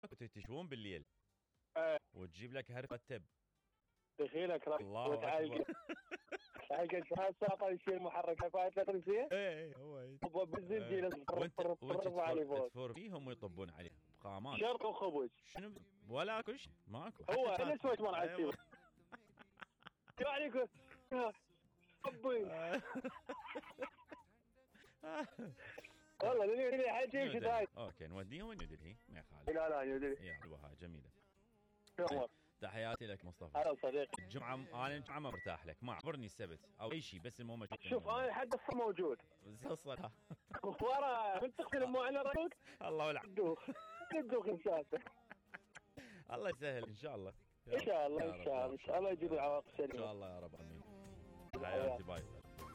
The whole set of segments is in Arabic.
وتشوون بالليل وتجيب لك هرفة تب دخيلك الله اكبر. حاجه ساقه الشيء المحرك فايت لك رسيه ايه هو بالزنجيل وانت عليه فوق تفور فيهم ويطبون عليه بقامات شرط وخبز شنو ولا كل شيء ماكو هو الاسود مال عسير شو عليكم حبي والله اللي حاجه شتاي اوكي نوديهم ندري ما يخالف. لا يدري يلا هاي جميله. شو تحياتي لك مصطفى. هلا صديقي. الجمعه انا الجمعه ما مرتاح لك ما عبرني السبت او اي شيء بس المهم شوف انا لحد الصبح موجود الصلاة ورا كنت تقفل مو على رأيك الله ولا دوخ انساسه الله يسهل ان شاء الله ان شاء الله يجيب العواقب سليمه ان شاء الله يا رب امين. حياتي باي.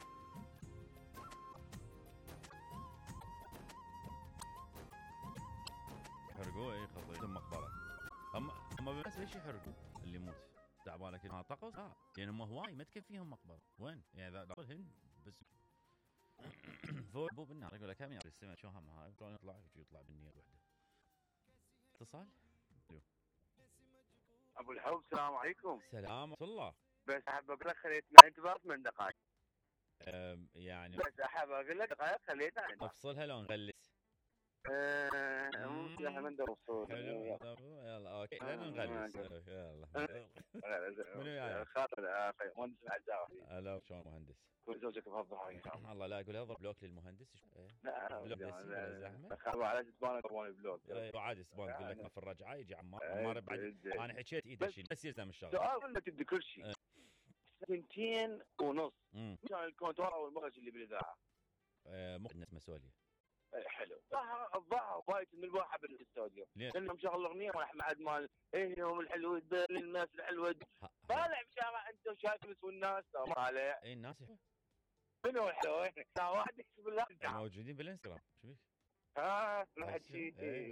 حرقوه اي خطيتهم مقبره هم بس ليش يحرقوا اللي يموت تعبانك ما طقس لان هم هواي ما تكفيهم مقبره وين يعني ذا الهند بس فوق بو بالنار يقول لك هم يا السماء شو هم هاي شلون يطلع بالنية وحده. اتصال ابو الحب السلام عليكم. سلام ورحمه الله. بس احب اقول لك خليتنا انتظار 8 دقائق يعني بس احب اقول لك دقائق خليتنا افصلها لو نغلس احنا من درسون حلو يلا اوكي لان نغلس يلا منو يعني خاطر اخي مهندس العزاوي. هلا شلون مهندس كل زوجك بهالضحك ان شاء الله. الله لا اقول اضرب بلوك للمهندس لا بلوك زحمه خلوا على اسبانيا طبعا بلوك عادي اسبان تقول لك ما في الرجعه يجي عمار بعد انا حكيت ايده شيء بس يلزم الشغل سؤال ولا تبدي كل شيء 2 ونص كان الكونتور او المخرج اللي بالاذاعه ممكن نسمع سؤالي حلو الضحى وايد من الواحد بالاستوديو لانه مشغل الاغنيه واحنا بعد مال يوم الحلو الناس الحلوه طالع بشارع انت وشاكلس والناس طالع اي الناس منو الحلو واحد يكتب الله موجودين بالانستغرام شو فيك نحكي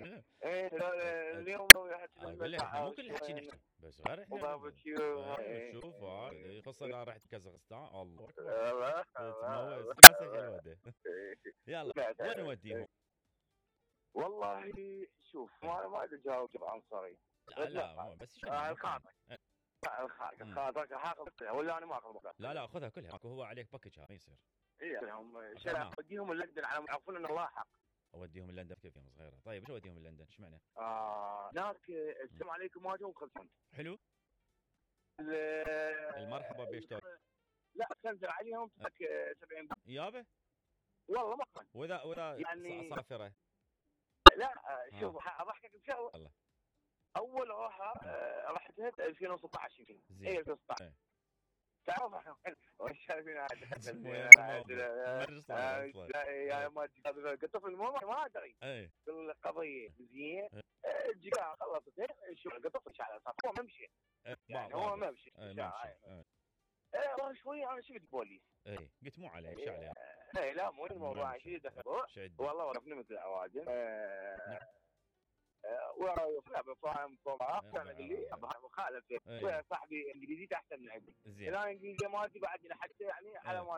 اليوم اقول لك مو كل الحكي نحكي بس غير احنا شوف يخص اذا رحت كازاخستان الله تموز كاس حلوه يلا وين نوديهم؟ والله شوف ما ادري اجاوب عنصري لا بس الخاطر الخاطر حاخذ ولا انا ما اخذ لا خذها كلها ماكو هو عليك باكج ما يصير هم شرع اوديهم لندن على ما يعرفون انه لاحق اوديهم لندن كيف يوم صغيره. طيب ايش اوديهم لندن ايش معنى؟ هناك السلام عليكم واجهوا خلصون حلو المرحبا بيشتغل لا تنزل عليهم 70 يابا والله ما واذا يعني صافره لا شوف اضحكك بشغله اول روحه رحتها 2016 يمكن اي 2016 تعرف احنا شايفين يا ما قطف المهم ما ادري القضيه زين الجيران خلصت شو قطف على هو ممشي يعني هو ممشي شوي انا شفت بوليس قلت مو عليه ايش عليه لا مو الموضوع شيء دخلوه والله وقفنا مثل العوادم فاهم طبعا انا قال لي مخالف صاحبي انجليزي احسن من عندي انا انجليزي مالتي بعد حتى يعني على مال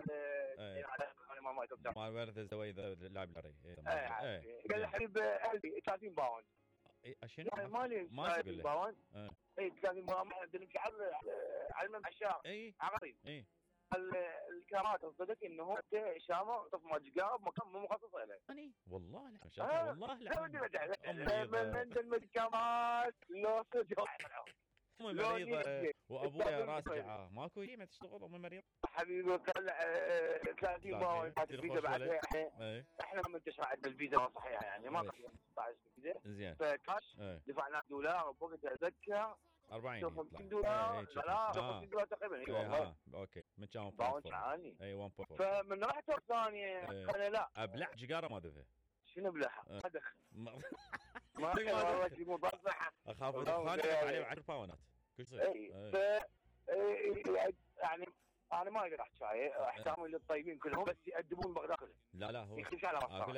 ما ورث زوي لاعب العري قال لي حبيب قلبي 30 باوند عشان مالي ما تقول له باوند اي 30 باوند نمشي على الممشى عربي الكاميرات صدق انه شامه طف مجقاب مكان مو مخصص له والله لا شاء الله والله لا من الكاميرات لو صدق امي مريضه وابويا راسعه ماكو شيء ما تشتغل امي مريضه حبيبي طلع 30 باوند الفيزا بعد احنا منتشر عندنا الفيزا ما صحيحه يعني ما 15 فيزا زين فكاش دفعنا دولار وبوقت اتذكر 40 50 دولار لا 50 دولار تقريبا اوكي من كان باوند عالي اي 1.4 فمن رحت الثانيه انا لا ابلع جقاره ما دفع شنو بلعها؟ ما دخل ما والله يجيبون ضربه اخاف دخان عليه 10 باونات كل شيء يعني انا ما اقدر احكي احترامي للطيبين كلهم بس يأدبون بغداد لا هو يخش على